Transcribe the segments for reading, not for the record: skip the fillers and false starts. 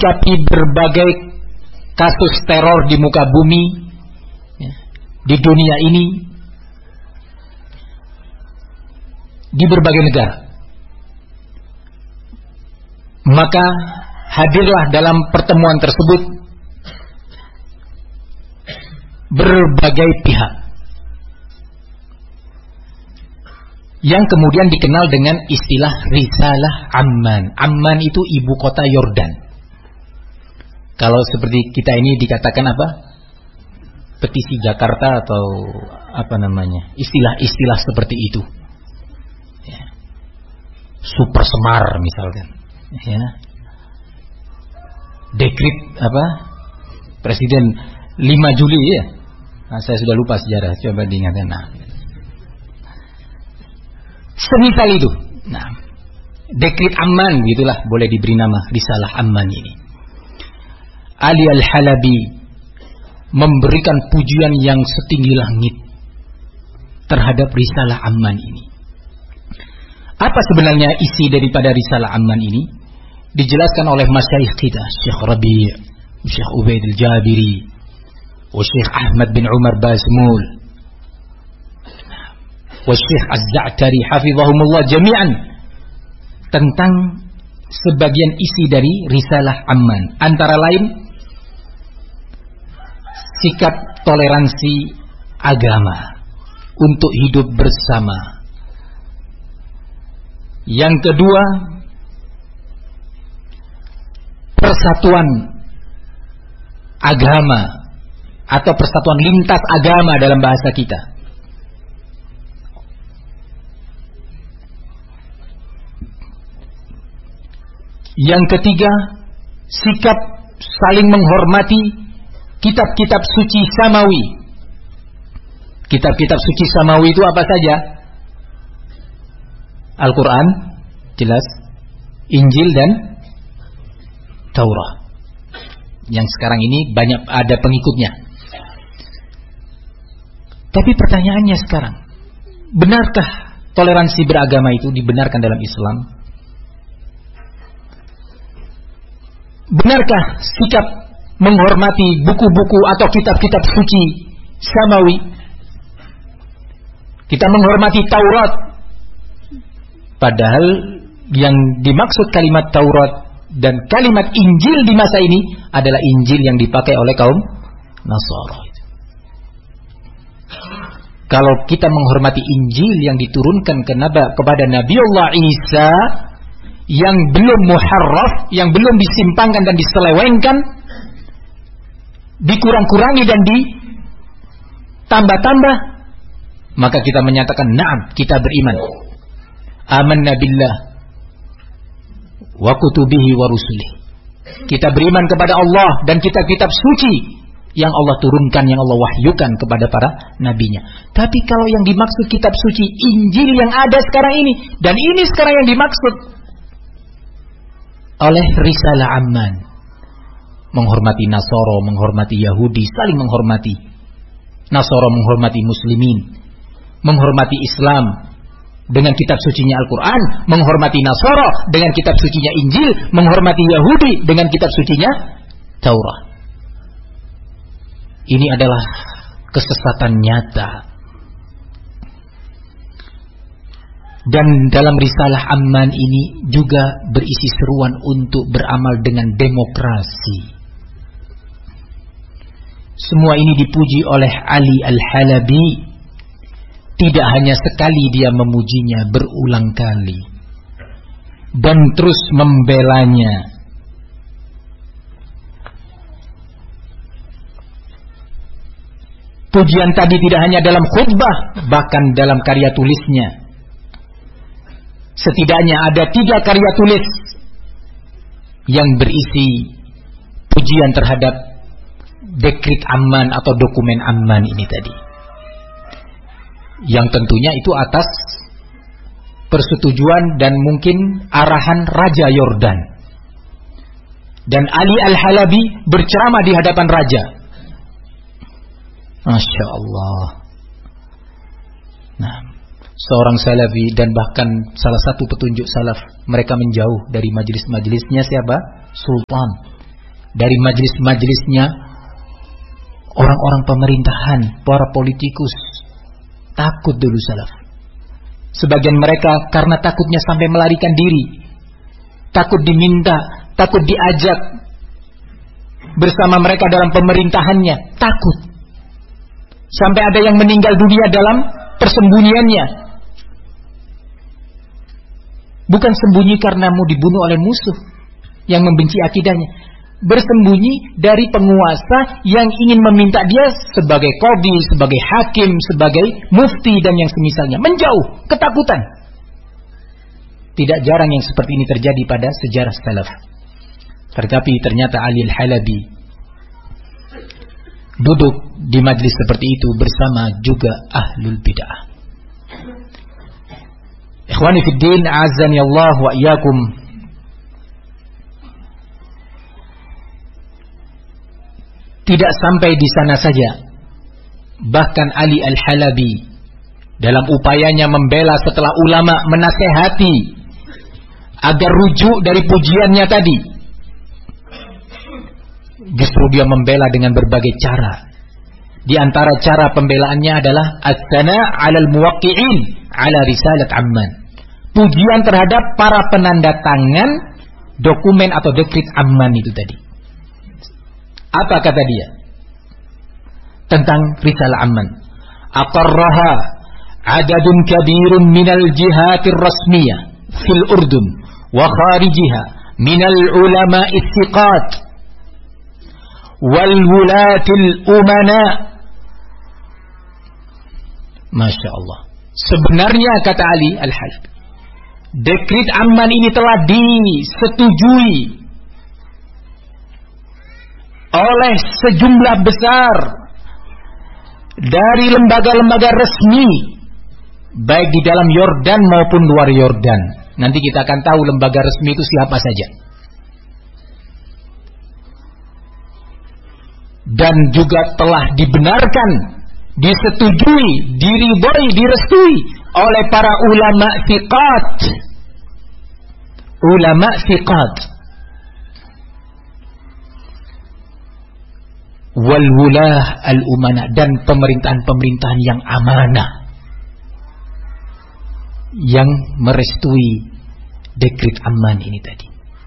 menyikapi berbagai kasus teror di muka bumi, ya, di dunia ini, di berbagai negara. Maka hadirlah dalam pertemuan tersebut berbagai pihak yang kemudian dikenal dengan istilah Risalah Amman. Amman itu ibu kota Yordan. Kalau seperti kita ini dikatakan apa? Petisi Jakarta atau apa namanya? Istilah-istilah seperti itu. Ya. Super Semar misalkan. Ya. Dekrit apa? Presiden 5 Juli ya. Nah, saya sudah lupa sejarah, coba diingatkan. Nah. Semisal itu. Nah, Dekrit Amman gitulah, boleh diberi nama Risalah Amman ini. Ali Al-Halabi memberikan pujian yang setinggi langit terhadap Risalah Amman ini. Apa sebenarnya isi daripada Risalah Amman ini? Dijelaskan oleh masyayikh kita, Syekh Rabi', Syekh Ubaid Al-Jabiri, Syekh Ahmad bin Umar Bazmul, Syekh Az-Za'tari hafizahumullah jami'an, tentang sebagian isi dari Risalah Amman. Antara lain sikap toleransi agama untuk hidup bersama. Yang kedua, persatuan agama atau persatuan lintas agama dalam bahasa kita. Yang ketiga, sikap saling menghormati kitab-kitab suci samawi. Kitab-kitab suci samawi itu apa saja? Al-Quran, jelas, Injil dan Taurat. Yang sekarang ini banyak ada pengikutnya. Tapi pertanyaannya sekarang, benarkah toleransi beragama itu dibenarkan dalam Islam? Benarkah sikap menghormati buku-buku atau kitab-kitab suci samawi? Kita menghormati Taurat, padahal yang dimaksud kalimat Taurat dan kalimat Injil di masa ini adalah Injil yang dipakai oleh kaum Nasara. Kalau kita menghormati Injil yang diturunkan kepada Nabiullah Isa, yang belum muharraf, yang belum disimpangkan dan diselewengkan, dikurang-kurangi dan ditambah-tambah, maka kita menyatakan na'am, kita beriman. Amanna billah wa kutubihi wa rusulih. Kita beriman kepada Allah dan kitab-kitab suci yang Allah turunkan, yang Allah wahyukan kepada para nabinya. Tapi kalau yang dimaksud kitab suci Injil yang ada sekarang ini, dan ini sekarang yang dimaksud oleh Risalah Amman, menghormati Nasara, menghormati Yahudi, saling menghormati. Nasara menghormati Muslimin, menghormati Islam dengan kitab sucinya Al-Quran, menghormati Nasara dengan kitab sucinya Injil, menghormati Yahudi dengan kitab sucinya Taurat. Ini adalah kesesatan nyata. Dan dalam Risalah Amman ini juga berisi seruan untuk beramal dengan demokrasi. Semua ini dipuji oleh Ali Al-Halabi. Tidak hanya sekali dia memujinya, berulang kali. Dan terus membelanya. Pujian tadi tidak hanya dalam khutbah, bahkan dalam karya tulisnya. Setidaknya ada 3 karya tulis yang berisi pujian terhadap Dekrit Amman atau dokumen Amman ini tadi. Yang tentunya itu atas persetujuan dan mungkin arahan Raja Yordan. Dan Ali Al-Halabi berceramah di hadapan Raja. Masya Allah. Nah, seorang salafi dan bahkan salah satu petunjuk salaf, mereka menjauh dari majelis-majelisnya siapa? Sultan. dari majelis-majelisnya orang-orang pemerintahan, para politikus. Takut dulu salaf. Sebagian mereka karena takutnya sampai melarikan diri, takut diminta, takut diajak bersama mereka dalam pemerintahannya, takut. Sampai ada yang meninggal dunia dalam persembunyiannya. Bukan sembunyi karena mau dibunuh oleh musuh yang membenci akidahnya, bersembunyi dari penguasa yang ingin meminta dia sebagai qadhi, sebagai hakim, sebagai mufti dan yang semisalnya. Menjauh, ketakutan. Tidak jarang yang seperti ini terjadi pada sejarah salaf. Tetapi ternyata Ali Al-Halabi duduk di majlis seperti itu bersama juga ahlul bid'ah. Ikhwani fid din, azani Allah wa iyyakum. Tidak sampai di sana saja. Bahkan Ali Al-Halabi dalam upayanya membela setelah ulama menasehati agar rujuk dari pujiannya tadi, justru dia membela dengan berbagai cara. Di antara cara pembelaannya adalah as-sana 'alal muwaqqi'in 'ala risalat Amman. Pujian terhadap para penanda tangan dokumen atau dekrit Amman itu tadi. Apa kata dia tentang risalah Amman? Aqarraha 'adadun kabirun minal jihatir rasmiyah fil Urdun wa kharijiha minal ulama'is thiqat wal wulatil umana. Masya Allah. Sebenarnya kata Ali Al-Halabi, dekrit Amman ini telah disetujui oleh sejumlah besar dari lembaga-lembaga resmi, baik di dalam Yordan maupun luar Yordan. Nanti kita akan tahu lembaga resmi itu siapa saja. Dan juga telah dibenarkan, disetujui, diridhoi, direstui oleh para ulama thiqat. Ulama thiqat. Wal wulah al-umana, dan pemerintahan-pemerintahan yang amanah yang merestui dekrit Amman ini tadi.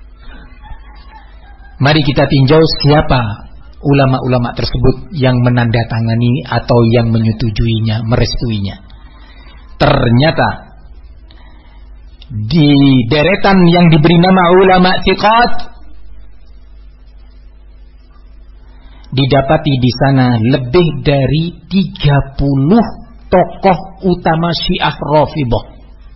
Mari kita tinjau siapa ulama-ulama tersebut yang menandatangani atau yang menyetujuinya, merestuinya. Ternyata di deretan yang diberi nama ulama thiqat didapati di sana lebih dari 30 tokoh utama Syiah Rafidhah.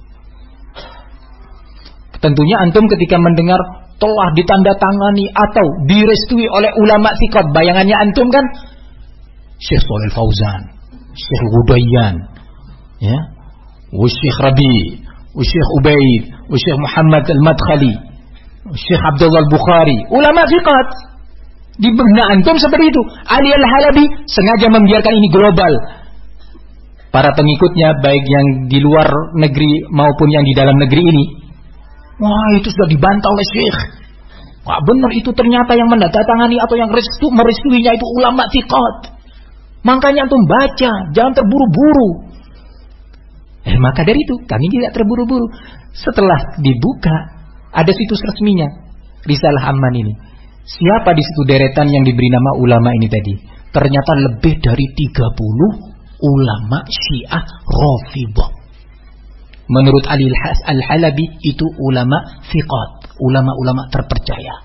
Tentunya antum ketika mendengar telah ditandatangani atau direstui oleh ulama thiqat, bayangannya antum kan Syekh Shalih Fauzan, Syekh Ghudayyan, ya, Syekh Rabi, Syekh Ubaid, Syekh Muhammad Al-Madkhali, Syekh Abdullah Al-Bukhari, ulama thiqat. Di benak antum seperti itu. Ali Al-Halabi sengaja membiarkan ini global. Para pengikutnya baik yang di luar negeri maupun yang di dalam negeri ini, wah itu sudah dibantah oleh Syekh. Wah benar itu ternyata yang menandatangani atau yang merestuinya itu ulama thiqat. Makanya antum baca, jangan terburu-buru. Maka dari itu kami tidak terburu-buru. Setelah dibuka ada situs resminya Risalah Amman ini. Siapa di situ deretan yang diberi nama ulama ini tadi? Ternyata lebih dari 30 ulama Syiah Rafidhah. Menurut Ali Al-Halabi itu ulama thiqat, ulama-ulama terpercaya.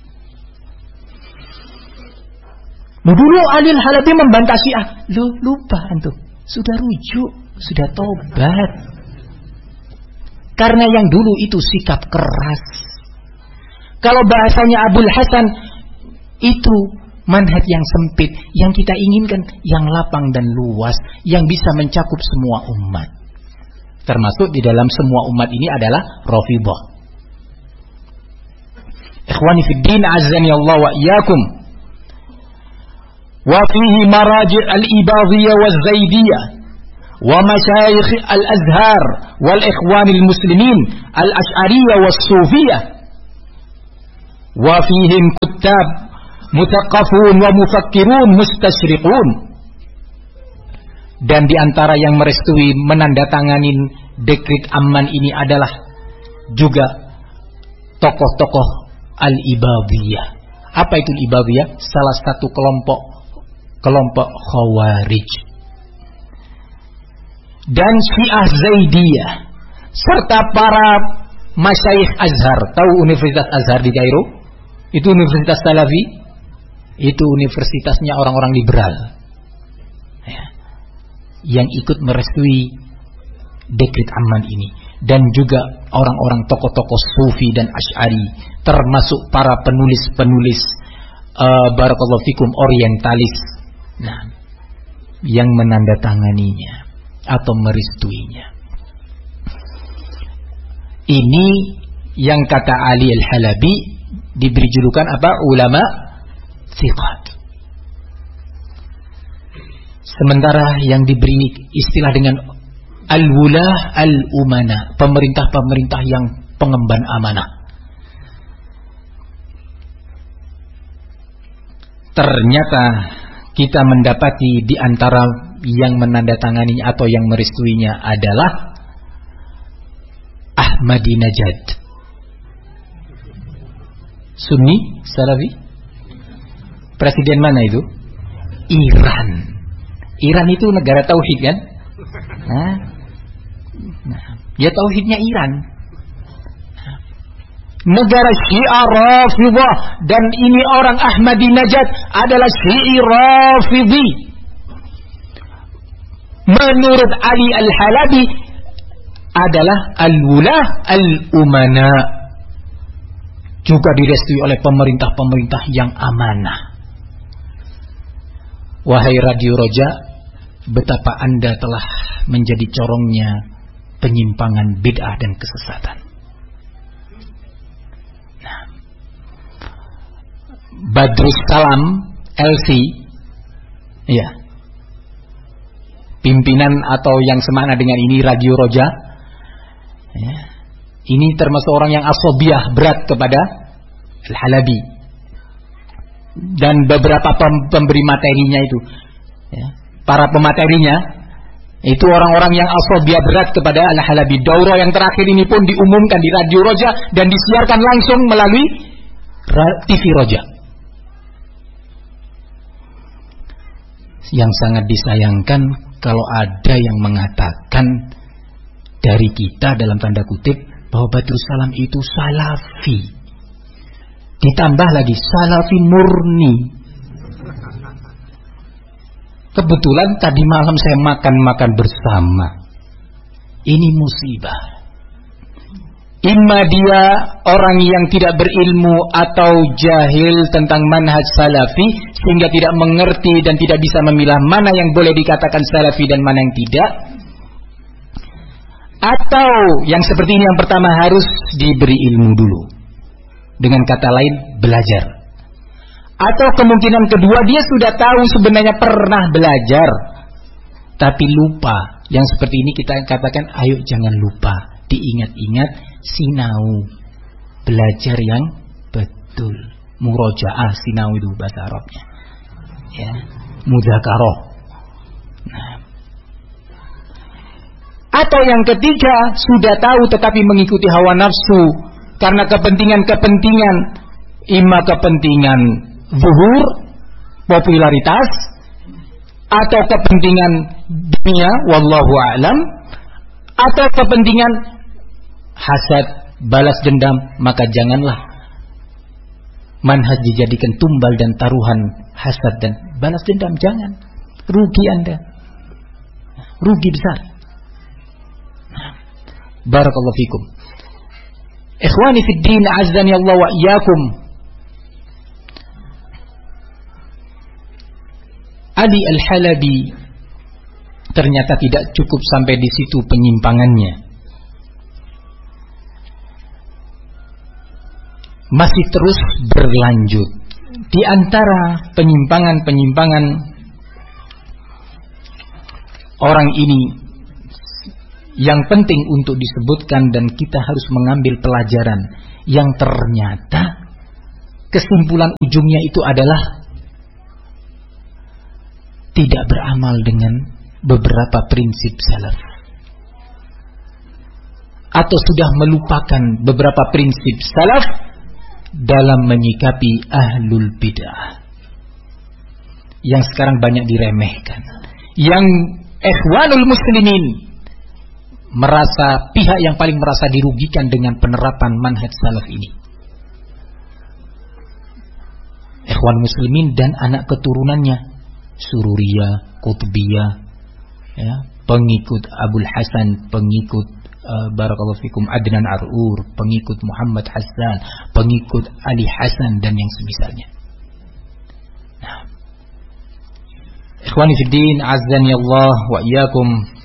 Dulu Ali Al-Halabi membantah Syiah. Lupa antum, sudah rujuk, sudah tobat. Karena yang dulu itu sikap keras. Kalau bahasanya Abul Hasan itu manhaj yang sempit, yang kita inginkan yang lapang dan luas, yang bisa mencakup semua umat. Termasuk di dalam semua umat ini adalah Rafidhah. Ikhwani fid din, azani Allah wa iyyakum. Wa fihi maraji' al-ibadiyah wa zaidiyah wa masyayikh al-azhar wal ikhwan al-muslimin al-ash'ariyah was sufiyah. Wa fihim kuttab mutaqafun wa mufakkirun mustasyriqun. Dan di antara yang merestui menandatanganin dekret Amman ini adalah juga tokoh-tokoh Al-Ibadiyah. Apa itu Al-Ibadiyah? Salah satu kelompok Khawarij. Dan Syiah Zaidiyah serta para masyayikh Azhar. Tahu Universitas Azhar di Kairo? Itu Universitas Salafi. Itu universitasnya orang-orang liberal ya, yang ikut merestui dekret Amman ini. Dan juga orang-orang tokoh-tokoh Sufi dan Asy'ari, termasuk para penulis-penulis barakallahu fikum orientalis, nah, yang menandatanganinya atau merestuinya. Ini yang kata Ali Al-Halabi diberi julukan apa? Ulama thiqat. Sementara yang diberi istilah dengan al-wulah al-umana, pemerintah-pemerintah yang pengemban amanah. Ternyata kita mendapati di antara yang menandatanganinya atau yang merestuinya adalah Ahmadinejad. Sunni, Salafi. Presiden mana itu? Iran. Iran itu negara tauhid kan? Nah, ya tauhidnya Iran. Negara Syiah Rafidhah, dan ini orang Ahmadinejad adalah Syi'i Rafidhi. Menurut Ali Al-Halabi adalah al-wulah al-umana, juga direstui oleh pemerintah-pemerintah yang amanah. Wahai Radio Roja, betapa Anda telah menjadi corongnya penyimpangan bid'ah dan kesesatan. Nah, Badrus Salam LC, ya, pimpinan atau yang semakna dengan ini Radio Roja, ya, ini termasuk orang yang asobiyah berat kepada Al-Halabi. Dan beberapa pemberi materinya itu, ya, para pematerinya itu orang-orang yang asobiyah berat kepada Al-Halabi. Daurah yang terakhir ini pun diumumkan di Radio Roja dan disiarkan langsung melalui TV Roja. Yang sangat disayangkan kalau ada yang mengatakan dari kita dalam tanda kutip bahwa Badrus Salam itu salafi. Ditambah lagi salafi murni. Kebetulan tadi malam saya makan bersama. Ini musibah. Imma dia orang yang tidak berilmu atau jahil tentang manhaj salafi, sehingga tidak mengerti dan tidak bisa memilah mana yang boleh dikatakan salafi dan mana yang tidak. Atau yang seperti ini, yang pertama harus diberi ilmu dulu. Dengan kata lain, belajar. Atau kemungkinan kedua, dia sudah tahu sebenarnya pernah belajar, tapi lupa. Yang seperti ini kita katakan, ayo jangan lupa, diingat-ingat, sinau, belajar yang betul. Murojaah, sinau itu bahasa Arabnya, ya, mudzakarah. Nah. Atau yang ketiga, sudah tahu tetapi mengikuti hawa nafsu karena kepentingan-kepentingan, imma kepentingan zuhur, popularitas, atau kepentingan dunia, wallahu a'lam, atau kepentingan hasad, balas dendam. Maka janganlah manhaj dijadikan tumbal dan taruhan hasad dan balas dendam. Jangan, rugi Anda, rugi besar. Barakallahu fikum. Ikhwani fid din, azzani Allah wa iyyakum. Ali Al-Halabi ternyata tidak cukup sampai di situ penyimpangannya. Masih terus berlanjut. Di antara penyimpangan-penyimpangan orang ini yang penting untuk disebutkan dan kita harus mengambil pelajaran, yang ternyata kesimpulan ujungnya itu adalah tidak beramal dengan beberapa prinsip salaf, atau sudah melupakan beberapa prinsip salaf dalam menyikapi ahlul bid'ah yang sekarang banyak diremehkan, yang ikhwanul muslimin merasa pihak yang paling merasa dirugikan dengan penerapan manhaj salaf ini. Ikhwan muslimin dan anak keturunannya, Sururiyah, Qutbiyah, ya, pengikut Abul Hasan, pengikut barakallahu fikum Adnan Ar'ur, pengikut Muhammad Hassan, pengikut Ali Hasan dan yang semisalnya. Nah, ikhwani fiddin, azzani Allah wa iyyakum.